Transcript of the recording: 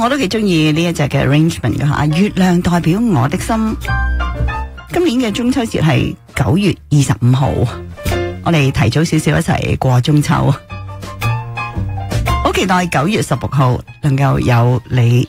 我都幾中意呢一隻嘅 arrangement 噶吓，月亮代表我的心。今年嘅中秋節係9月25號，我哋提早少少一齊過中秋。好期待9月16號能夠有你